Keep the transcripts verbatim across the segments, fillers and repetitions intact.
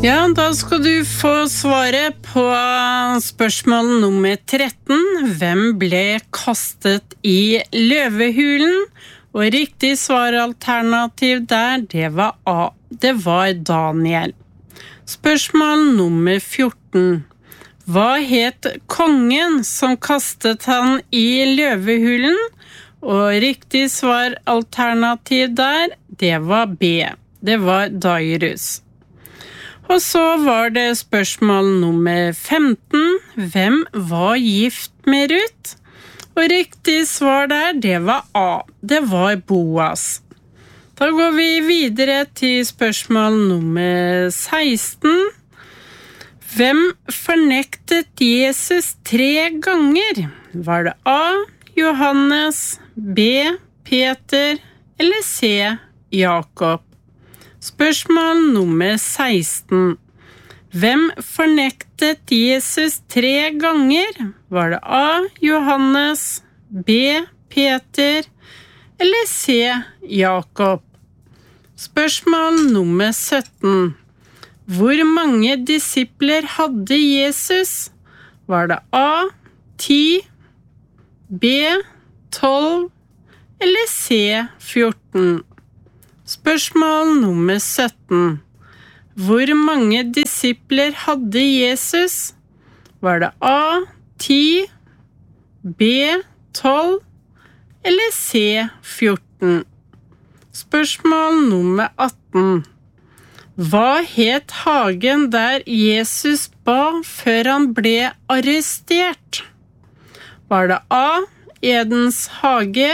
Ja, da skal du få svaret på spørsmål nummer tretten. Hvem ble kastet i løvehulen? Og riktig svaralternativ der, det var A. Det var Daniel. Spørsmål nummer fjorten. Hva het kongen som kastet han i løvehulen? Og riktig svaralternativ der, det var B. Det var Dairus. Og så var det spørsmål nummer femten. Hvem var gift med Ruth? Og riktig svar der, det var A. Det var Boas. Da går vi videre til spørsmål nummer seksten. Hvem fornektet Jesus tre ganger? Var det A. Johannes, B. Peter eller C. Jakob? Spørsmål nummer seksten. Hvem fornektet Jesus tre ganger? Var det A. Johannes, B. Peter eller C. Jakob? Spørsmål nummer sytten. Hvor mange disipler hadde Jesus? Var det A. ti, B. tolv eller C. fjorten? Spørsmål nummer sytten. Hvor mange disipler hadde Jesus? Var det A. ti, B. tolv eller C. fjorten? Spørsmål nummer atten. Hva het hagen der Jesus ba før han ble arrestert? Var det A. Edens hage,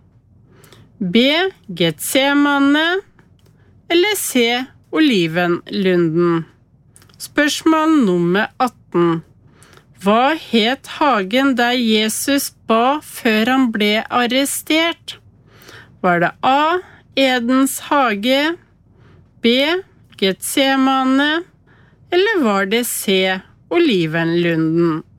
B. Getsemane eller C. Olivenlunden? Spørsmål nummer atten. Hva het hagen der Jesus ba før han ble arrestert? Var det A. Edens hage, B. Getsemane eller var det C. Olivenlunden?